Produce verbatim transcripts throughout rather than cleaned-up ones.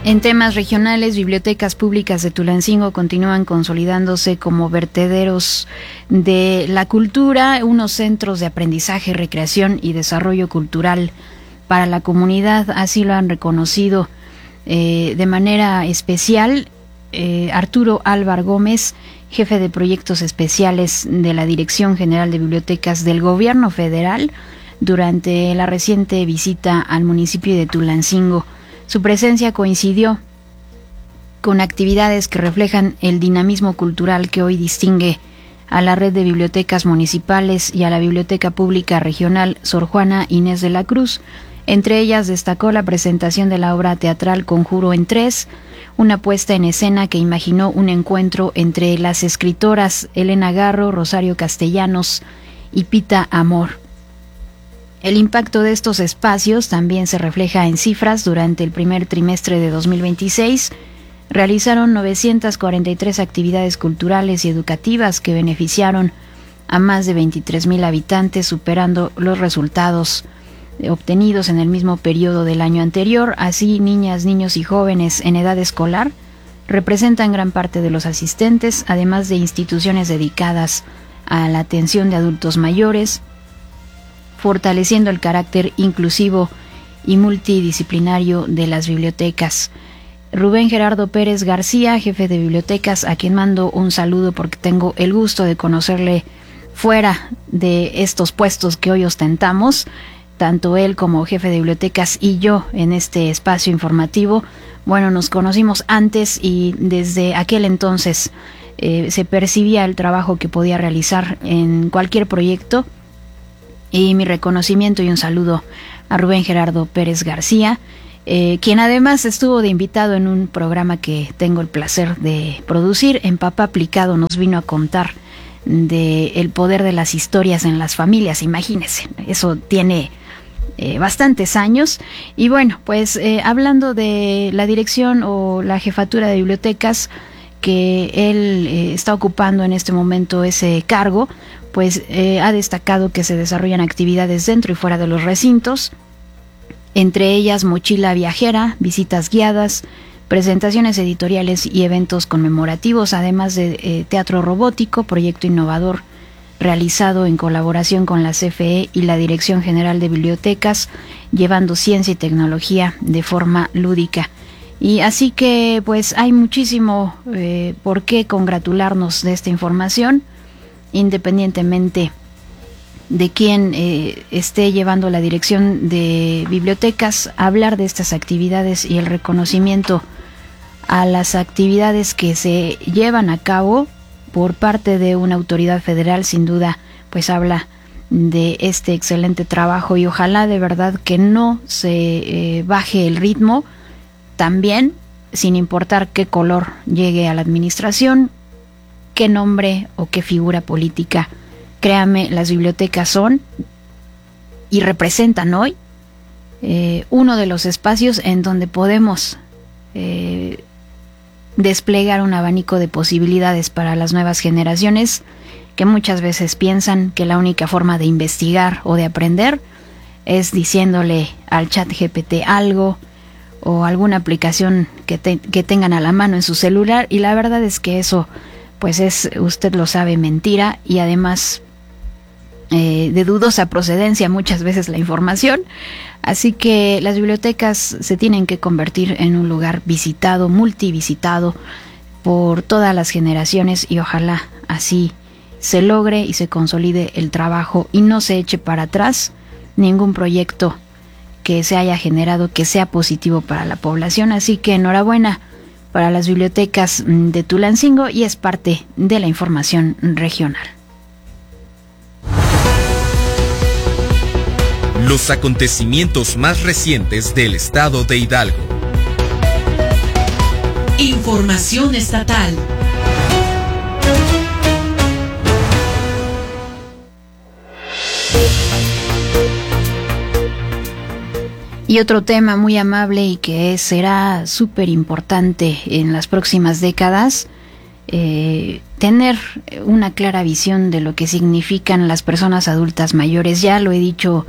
En temas regionales, bibliotecas públicas de Tulancingo continúan consolidándose como vertederos de la cultura, unos centros de aprendizaje, recreación y desarrollo cultural para la comunidad. Así lo han reconocido eh, de manera especial eh, Arturo Álvar Gómez, jefe de proyectos especiales de la Dirección General de Bibliotecas del Gobierno Federal, durante la reciente visita al municipio de Tulancingo. Su presencia coincidió con actividades que reflejan el dinamismo cultural que hoy distingue a la red de bibliotecas municipales y a la Biblioteca Pública Regional Sor Juana Inés de la Cruz. Entre ellas destacó la presentación de la obra teatral Conjuro en Tres, una puesta en escena que imaginó un encuentro entre las escritoras Elena Garro, Rosario Castellanos y Pita Amor. El impacto de estos espacios también se refleja en cifras. Durante el primer trimestre de dos mil veintiséis, realizaron novecientas cuarenta y tres actividades culturales y educativas que beneficiaron a más de veintitrés mil habitantes, superando los resultados obtenidos en el mismo periodo del año anterior. Así, niñas, niños y jóvenes en edad escolar representan gran parte de los asistentes, además de instituciones dedicadas a la atención de adultos mayores, fortaleciendo el carácter inclusivo y multidisciplinario de las bibliotecas. Rubén Gerardo Pérez García, jefe de bibliotecas, a quien mando un saludo porque tengo el gusto de conocerle fuera de estos puestos que hoy ostentamos, tanto él como jefe de bibliotecas y yo en este espacio informativo. Bueno, nos conocimos antes y desde aquel entonces eh, se percibía el trabajo que podía realizar en cualquier proyecto. Y mi reconocimiento y un saludo a Rubén Gerardo Pérez García, eh, quien además estuvo de invitado en un programa que tengo el placer de producir. En Papá Aplicado nos vino a contar de el poder de las historias en las familias. Imagínense, eso tiene eh, bastantes años. Y bueno, pues eh, hablando de la dirección o la jefatura de bibliotecas, que él eh, está ocupando en este momento ese cargo, pues eh, ha destacado que se desarrollan actividades dentro y fuera de los recintos, entre ellas mochila viajera, visitas guiadas, presentaciones editoriales y eventos conmemorativos, además de eh, teatro robótico, proyecto innovador realizado en colaboración con la C F E y la Dirección General de Bibliotecas, llevando ciencia y tecnología de forma lúdica. Y así que pues hay muchísimo eh, por qué congratularnos de esta información, independientemente de quién eh, esté llevando la dirección de bibliotecas. Hablar de estas actividades y el reconocimiento a las actividades que se llevan a cabo por parte de una autoridad federal, sin duda, pues habla de este excelente trabajo, y ojalá de verdad que no se eh, baje el ritmo, también sin importar qué color llegue a la administración, qué nombre o qué figura política. Créame, las bibliotecas son y representan hoy eh, uno de los espacios en donde podemos eh, desplegar un abanico de posibilidades para las nuevas generaciones, que muchas veces piensan que la única forma de investigar o de aprender es diciéndole al chat G P T algo o alguna aplicación que, te, que tengan a la mano en su celular, y la verdad es que eso pues es, usted lo sabe, mentira, y además eh, de dudosa procedencia muchas veces la información. Así que las bibliotecas se tienen que convertir en un lugar visitado, multivisitado por todas las generaciones, y ojalá así se logre y se consolide el trabajo y no se eche para atrás ningún proyecto que se haya generado que sea positivo para la población. Así que enhorabuena para las bibliotecas de Tulancingo, y es parte de la información regional. Los acontecimientos más recientes del estado de Hidalgo. Información estatal. Y otro tema muy amable y que será súper importante en las próximas décadas, eh, tener una clara visión de lo que significan las personas adultas mayores. Ya lo he dicho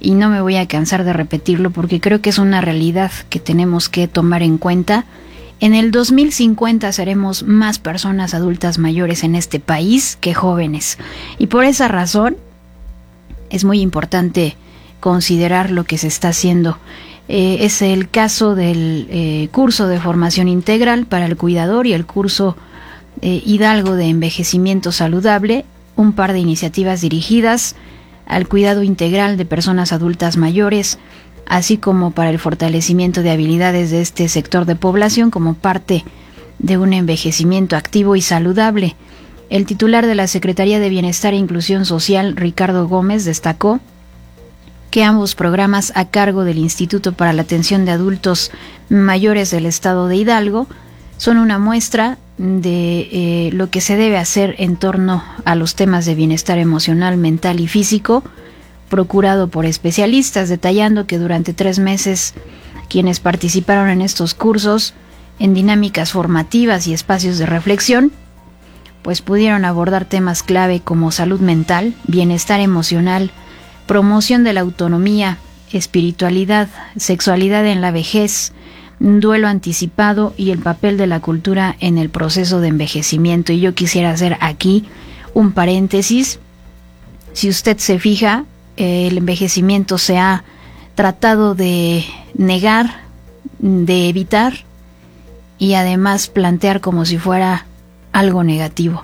y no me voy a cansar de repetirlo porque creo que es una realidad que tenemos que tomar en cuenta. En el dos mil cincuenta seremos más personas adultas mayores en este país que jóvenes, y por esa razón es muy importante considerar lo que se está haciendo. Eh, es el caso del eh, curso de formación integral para el cuidador y el curso eh, Hidalgo de envejecimiento saludable, un par de iniciativas dirigidas al cuidado integral de personas adultas mayores, así como para el fortalecimiento de habilidades de este sector de población como parte de un envejecimiento activo y saludable. El titular de la Secretaría de Bienestar e Inclusión Social, Ricardo Gómez, destacó que ambos programas a cargo del Instituto para la Atención de Adultos Mayores del Estado de Hidalgo son una muestra de eh, lo que se debe hacer en torno a los temas de bienestar emocional, mental y físico, procurado por especialistas, detallando que durante tres meses quienes participaron en estos cursos, en dinámicas formativas y espacios de reflexión, pues pudieron abordar temas clave como salud mental, bienestar emocional, promoción de la autonomía, espiritualidad, sexualidad en la vejez, duelo anticipado y el papel de la cultura en el proceso de envejecimiento. Y yo quisiera hacer aquí un paréntesis. Si usted se fija, el envejecimiento se ha tratado de negar, de evitar y además plantear como si fuera algo negativo.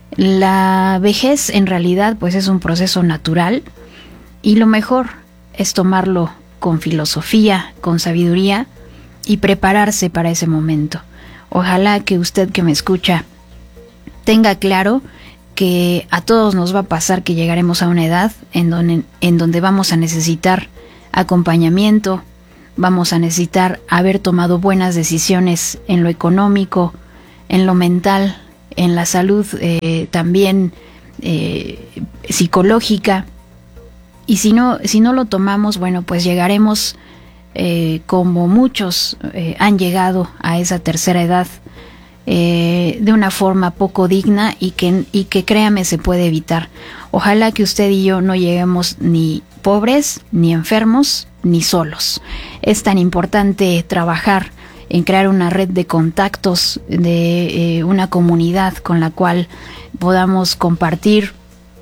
La vejez en realidad pues es un proceso natural y lo mejor es tomarlo con filosofía, con sabiduría y prepararse para ese momento. Ojalá que usted que me escucha tenga claro que a todos nos va a pasar que llegaremos a una edad en donde, en donde vamos a necesitar acompañamiento, vamos a necesitar haber tomado buenas decisiones en lo económico, en lo mental, en la salud eh, también eh, psicológica, y si no, si no lo tomamos, bueno, pues llegaremos eh, como muchos eh, han llegado a esa tercera edad, Eh, de una forma poco digna y que, y que créame se puede evitar. Ojalá que usted y yo no lleguemos ni pobres, ni enfermos, ni solos. Es tan importante trabajar en crear una red de contactos, de eh, una comunidad con la cual podamos compartir,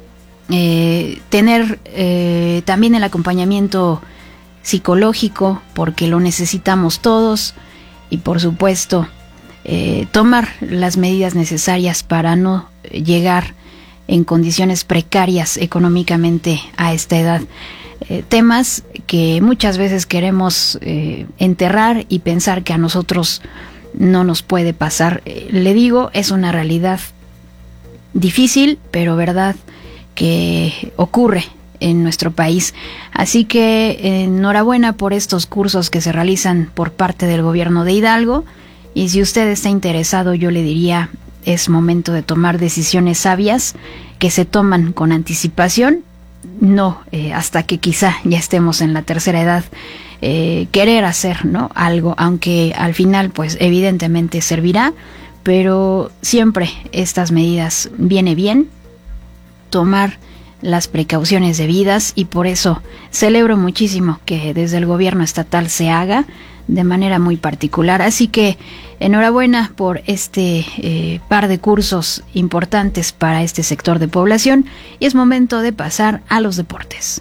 eh, tener eh, también el acompañamiento psicológico, porque lo necesitamos todos, y por supuesto Eh, tomar las medidas necesarias para no llegar en condiciones precarias económicamente a esta edad. Eh, temas que muchas veces queremos eh, enterrar y pensar que a nosotros no nos puede pasar. Eh, le digo, es una realidad difícil, pero verdad que ocurre en nuestro país. Así que eh, enhorabuena por estos cursos que se realizan por parte del gobierno de Hidalgo. Y si usted está interesado, yo le diría, es momento de tomar decisiones sabias que se toman con anticipación, no eh, hasta que quizá ya estemos en la tercera edad, eh, querer hacer, ¿no?, algo, aunque al final pues evidentemente servirá, pero siempre estas medidas viene bien tomar las precauciones debidas, y por eso celebro muchísimo que desde el gobierno estatal se haga de manera muy particular. Así que enhorabuena por este eh, par de cursos importantes para este sector de población, y es momento de pasar a los deportes.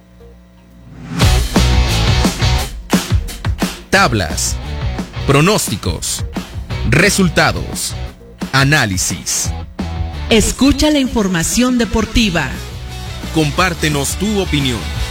Tablas, pronósticos, resultados, análisis. Escucha la información deportiva. Compártenos tu opinión.